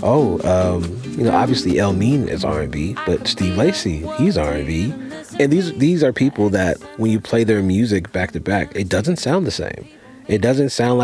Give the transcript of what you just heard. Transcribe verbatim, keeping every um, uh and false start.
oh, um, you know, obviously El Mean is R and B, but Steve Lacy, he's R and B. And these these are people that when you play their music back to back, it doesn't sound the same. It doesn't sound like